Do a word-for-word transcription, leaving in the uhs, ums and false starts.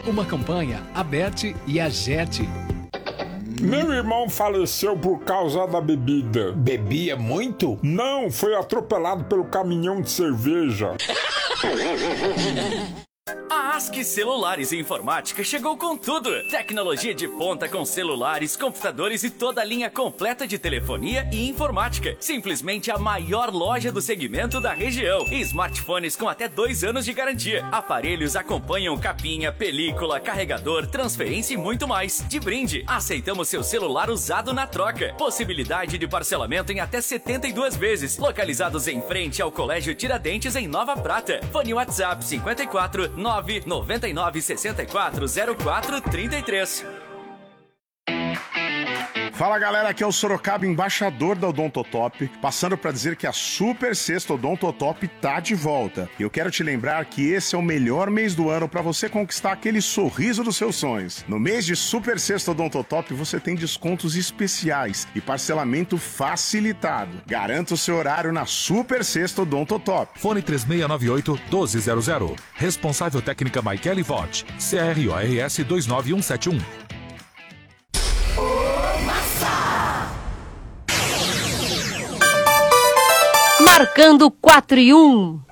Uma campanha Aberte e Agerte. Meu irmão faleceu por causa da bebida. Bebia muito? Não, foi atropelado pelo caminhão de cerveja. A ASCII Celulares e Informática chegou com tudo. Tecnologia de ponta com celulares, computadores e toda a linha completa de telefonia e informática. Simplesmente a maior loja do segmento da região. E smartphones com até dois anos de garantia. Aparelhos acompanham capinha, película, carregador, transferência e muito mais. De brinde, aceitamos seu celular usado na troca. Possibilidade de parcelamento em até setenta e duas vezes. Localizados em frente ao Colégio Tiradentes, em Nova Prata. Fone WhatsApp cinquenta e quatro, nove noventa e nove, sessenta e quatro, zero quatro, trinta e três. Fala galera, aqui é o Sorocaba, embaixador da Odontotop, passando para dizer que a Super Sexta Odontotop tá de volta. E eu quero te lembrar que esse é o melhor mês do ano para você conquistar aquele sorriso dos seus sonhos. No mês de Super Sexta Odontotop você tem descontos especiais e parcelamento facilitado. Garanta o seu horário na Super Sexta Odontotop. Fone três seis nove oito, um dois zero zero. Responsável técnica Michele Vott. C R O R S dois nove um sete um. Marcando quatro e um.